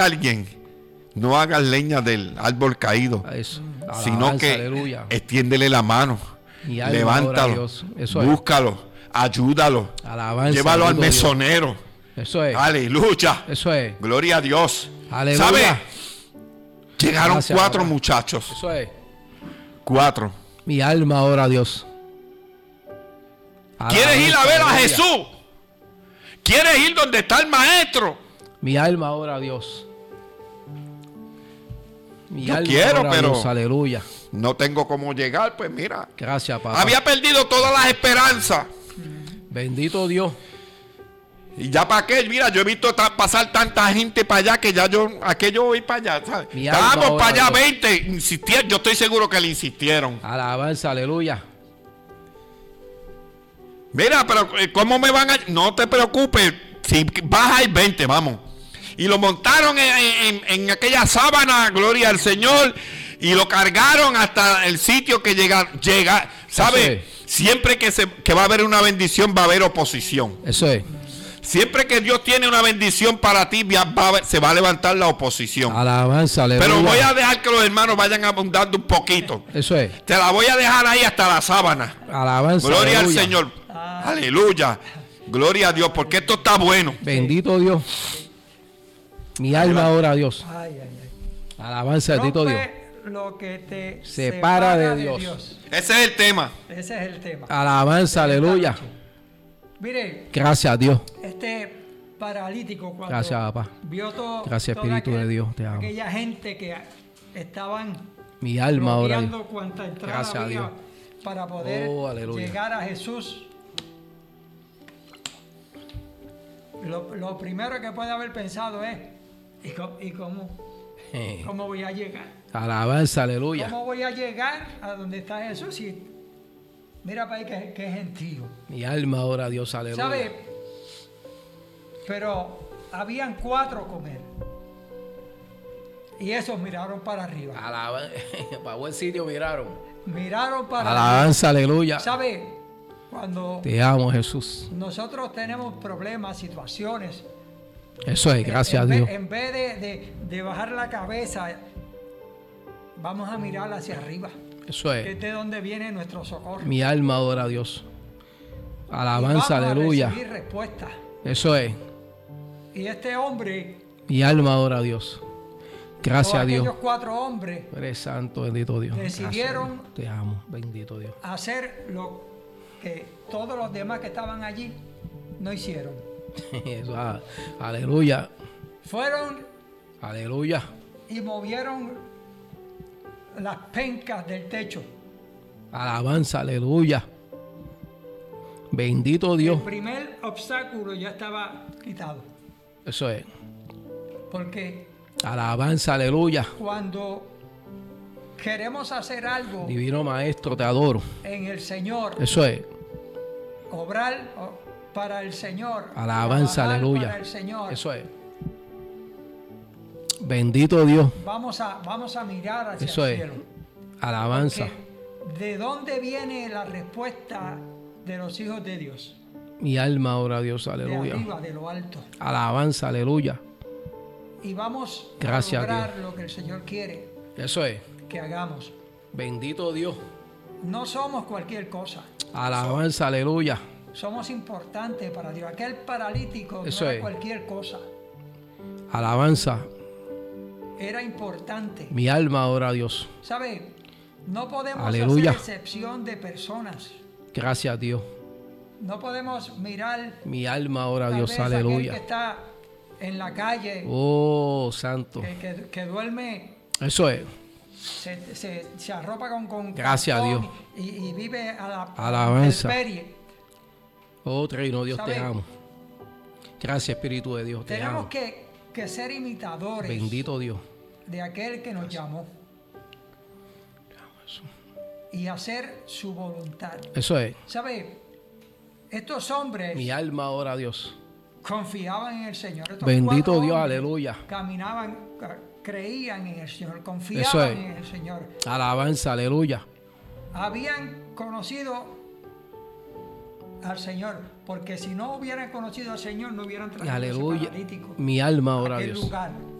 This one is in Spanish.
alguien, no hagas leña del árbol caído, Eso. sino Alabanza, que aleluya. extiéndele la mano, Mi alma adora a levántalo, Dios. Eso es. búscalo, ayúdalo, Alabanza, llévalo al bendito Dios. mesonero. Eso es. Aleluya. Eso es. Gloria a Dios. Aleluya. ¿Sabe? Llegaron Gracias, 4 papá. muchachos. Eso es. 4. Mi alma adora a Dios. ¿Quieres ir a Alabanza, ver a aleluya. Jesús? ¿Quieres ir donde está el maestro? Mi alma adora a Dios. Mi Yo alma quiero, adora a pero- Dios. Aleluya. No tengo cómo llegar, pues mira. Gracias, papá. Había perdido todas las esperanzas. Bendito Dios. Y ya para qué, mira, yo he visto pasar tanta gente para allá que ya aquello voy para allá, ¿sabes? Mi alma Vamos adora para allá, a Dios. 20. Insistieron, yo estoy seguro que le insistieron. Alabanza, aleluya. Mira, pero ¿cómo me van a...? No te preocupes, si vas a ir 20, vamos. Y lo montaron en aquella sábana, gloria al Señor, y lo cargaron hasta el sitio que llega, ¿sabe? Eso es. Siempre que va a haber una bendición, va a haber oposición. Eso es. Siempre que Dios tiene una bendición para ti, se va a levantar la oposición. Alabanza, aleluya. Pero voy a dejar que los hermanos vayan abundando un poquito. Eso es. Te la voy a dejar ahí hasta la sábana. Alabanza, Gloria al aleluya. Señor. Aleluya. Gloria a Dios, porque esto está bueno. Bendito Dios. Mi alma adora a Dios. Ay, ay, ay. Alabanza, bendito Dios. Rompe lo que te Separa de Dios. Ese es el tema. Ese es el tema. Alabanza, aleluya. Mire, Gracias a Dios. este paralítico cuando Gracias, papá. vio Gracias, toda Espíritu de Dios, te amo. aquella gente que estaban Mi alma adora a bloqueando Dios. cuanta entrada Gracias a había Dios. para poder Oh, aleluya. llegar a Jesús. Lo primero que puede haber pensado es ¿y cómo voy a llegar? Alabanza, aleluya. ¿Cómo voy a llegar a donde está Jesús? Y mira para ahí que gentío. Mi alma adora a Dios, aleluya. ¿Sabe? Pero habían 4 con él. Y esos miraron para arriba. Para buen sitio miraron. Miraron para arriba. Alabanza, aleluya. ¿Sabe? Cuando Te amo, Jesús. nosotros tenemos problemas, situaciones, Eso es, gracias a en Dios. vez, en vez de bajar la cabeza, vamos a mirar hacia arriba. Eso Que es. es de donde viene nuestro socorro. Mi alma adora a Dios. Y Alabanza, vamos a aleluya. recibir respuesta. Eso es. Y este hombre, Mi alma adora a Dios. Gracias o a Dios. aquellos 4 hombres, Eres santo, bendito Dios. decidieron Gracias a Dios. Te amo, bendito Dios. hacer lo que todos los demás que estaban allí no hicieron. Eso, aleluya. Fueron Aleluya. y movieron las pencas del techo. Alabanza, aleluya. Bendito Dios. El primer obstáculo ya estaba quitado. Eso es. Porque Alabanza, aleluya. cuando queremos hacer algo Divino Maestro, te adoro. en el Señor, Eso es. obrar para el Señor, Alabanza, trabajar aleluya. para el Señor, Eso es. Bendito Dios. vamos a mirar hacia Eso el es. cielo. Alabanza. Porque ¿de dónde viene la respuesta de los hijos de Dios? Mi alma adora a Dios, De aleluya. arriba, de lo alto. Alabanza, aleluya. Y vamos Gracias a a lograr lo que el Señor quiere Eso es. que hagamos. Bendito Dios. No somos cualquier cosa. Alabanza, aleluya. Somos importantes para Dios. Aquel paralítico Eso no era es. cualquier cosa. Alabanza. Era importante. Mi alma adora a Dios. ¿Sabe? No podemos Aleluya. hacer excepción de personas. Gracias a Dios. No podemos mirar Mi alma adora a tal Dios, vez aquel que aleluya. está en la calle, Oh, santo. que duerme, Eso es. se arropa con Gracias a cartón Dios. y vive a la Alabanza. intemperie. Oh, Reino, Dios te ¿Sabe? amo. Gracias, Espíritu de Dios, te Tenemos amo. que ser imitadores Bendito Dios. de aquel que nos llamó y hacer su voluntad. Eso es. ¿Sabe? Estos hombres Mi alma adora a Dios. confiaban en el Señor. Estos Bendito 4 Dios, hombres aleluya. caminaban, creían en el Señor, Eso confiaban es. en el Señor. Alabanza, aleluya. Habían conocido al Señor, porque si no hubieran conocido al Señor, no hubieran traído ese Aleluya. paralítico Mi alma a adora a aquel Dios. lugar.